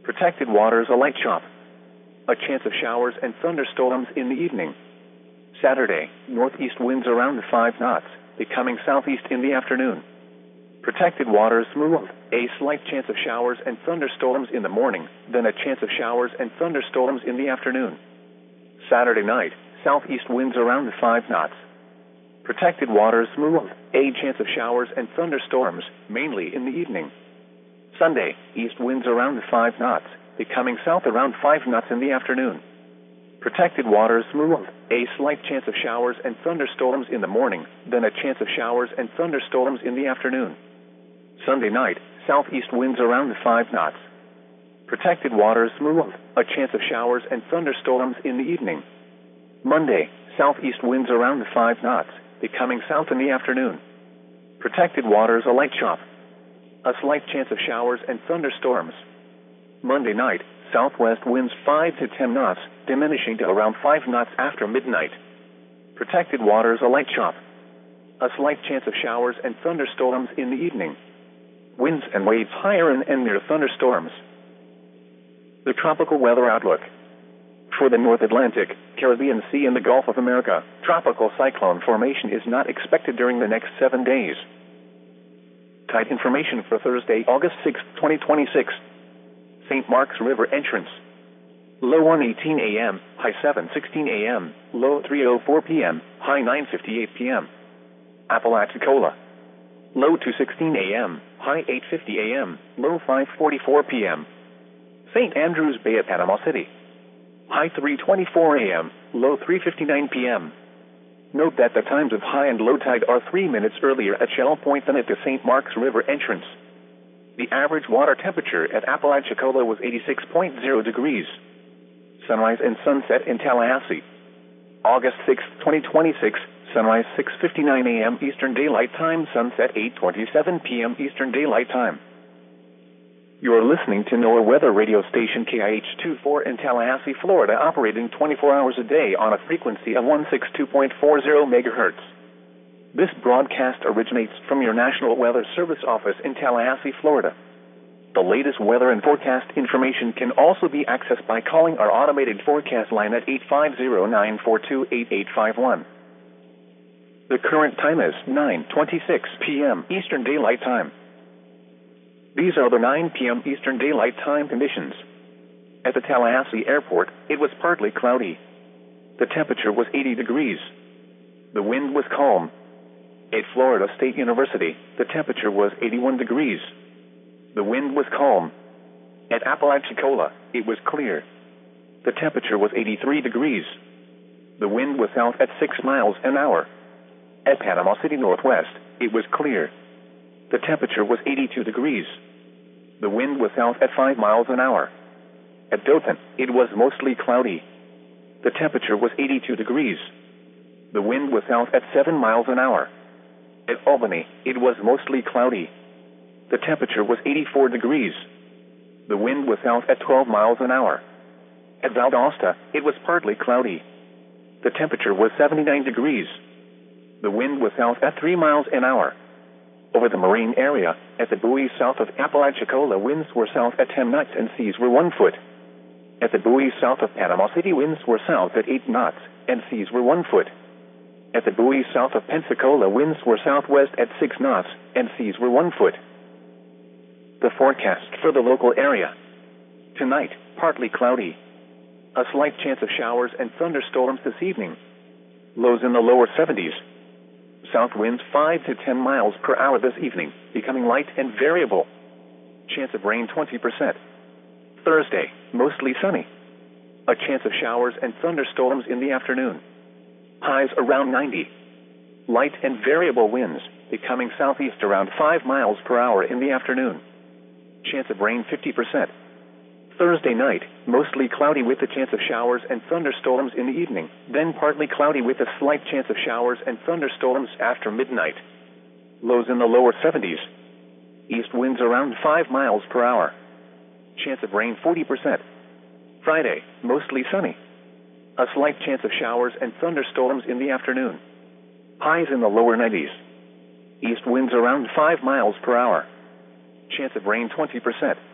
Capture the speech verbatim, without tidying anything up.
Protected waters, a light chop. A chance of showers and thunderstorms in the evening. Saturday, northeast winds around five knots, becoming southeast in the afternoon. Protected waters, smooth. A slight chance of showers and thunderstorms in the morning, then a chance of showers and thunderstorms in the afternoon. Saturday night, southeast winds around five knots. Protected waters, smooth. A chance of showers and thunderstorms, mainly in the evening. Sunday, east winds around five knots, becoming south around five knots in the afternoon. Protected waters, smooth. A slight chance of showers and thunderstorms in the morning, then a chance of showers and thunderstorms in the afternoon. Sunday night, southeast winds around five knots. Protected waters, smooth. A chance of showers and thunderstorms in the evening. Monday, southeast winds around five knots, becoming south in the afternoon. Protected waters, a light chop. A slight chance of showers and thunderstorms. Monday night, southwest winds five to ten knots, diminishing to around five knots after midnight. Protected waters, a light chop. A slight chance of showers and thunderstorms in the evening. Winds and waves higher and, and near thunderstorms. The tropical weather outlook. For the North Atlantic, Caribbean Sea, and the Gulf of America, tropical cyclone formation is not expected during the next seven days. Tide information for Thursday, August sixth, twenty twenty-six. Saint Mark's River entrance. Low one eighteen a m, high seven sixteen a m, low three oh four p m, high nine fifty-eight p m Apalachicola. Low two sixteen a m, high eight fifty a m, low five forty-four p m Saint Andrews Bay at Panama City. High three twenty-four a m, low three fifty-nine p m Note that the times of high and low tide are three minutes earlier at Shell Point than at the Saint Mark's River entrance. The average water temperature at Apalachicola was eighty-six point zero degrees. Sunrise and sunset in Tallahassee. August sixth, twenty twenty-six, sunrise six fifty-nine a m Eastern Daylight Time, sunset eight twenty-seven p m Eastern Daylight Time. You are listening to NOAA weather radio station K I H twenty-four in Tallahassee, Florida, operating twenty-four hours a day on a frequency of one sixty-two point four zero megahertz. This broadcast originates from your National Weather Service office in Tallahassee, Florida. The latest weather and forecast information can also be accessed by calling our automated forecast line at eight five zero, nine four two, eight eight five one. The current time is nine twenty-six p m Eastern Daylight Time. These are the nine p m Eastern Daylight Time conditions. At the Tallahassee Airport, it was partly cloudy. The temperature was eighty degrees. The wind was calm. At Florida State University, the temperature was eighty-one degrees. The wind was calm. At Apalachicola, it was clear. The temperature was eighty-three degrees. The wind was south at six miles an hour. At Panama City Northwest, it was clear. The temperature was eighty-two degrees. The wind was south at five miles an hour. At Dothan, it was mostly cloudy. The temperature was eighty-two degrees. The wind was south at seven miles an hour. At Albany, it was mostly cloudy. The temperature was eighty-four degrees. The wind was south at twelve miles an hour. At Valdosta, it was partly cloudy. The temperature was seventy-nine degrees. The wind was south at three miles an hour. Over the marine area, at the buoys south of Apalachicola, winds were south at ten knots and seas were one foot. At the buoys south of Panama City, winds were south at eight knots and seas were one foot. At the buoys south of Pensacola, winds were southwest at six knots and seas were one foot. The forecast for the local area. Tonight, partly cloudy. A slight chance of showers and thunderstorms this evening. Lows in the lower seventies. South winds five to ten miles per hour this evening, becoming light and variable. Chance of rain twenty percent. Thursday, mostly sunny. A chance of showers and thunderstorms in the afternoon. Highs around ninety. Light and variable winds, becoming southeast around five miles per hour in the afternoon. Chance of rain fifty percent. Thursday night, mostly cloudy with a chance of showers and thunderstorms in the evening, then partly cloudy with a slight chance of showers and thunderstorms after midnight. Lows in the lower seventies. East winds around five miles per hour. Chance of rain forty percent. Friday, mostly sunny. A slight chance of showers and thunderstorms in the afternoon. Highs in the lower nineties. East winds around five miles per hour. Chance of rain twenty percent.